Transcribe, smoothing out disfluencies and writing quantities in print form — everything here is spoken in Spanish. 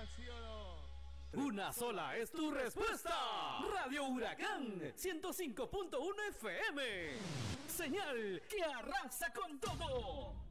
¿sí o no? Una sola es tu respuesta. Radio Huracán 105.1 FM. Señal que arrasa con todo.